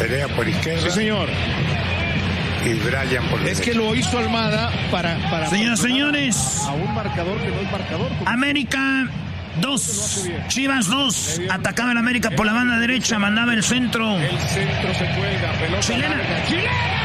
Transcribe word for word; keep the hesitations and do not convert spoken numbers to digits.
Perea por izquierda. Sí, señor. Y Brian por Es derecha. que lo hizo Almada para... para Señoras, señores. A un marcador que no es marcador. América dos, Chivas dos. Atacaba el América por la banda derecha, mandaba el centro. El centro se cuelga, pelota Chilena. larga. ¡Chilena!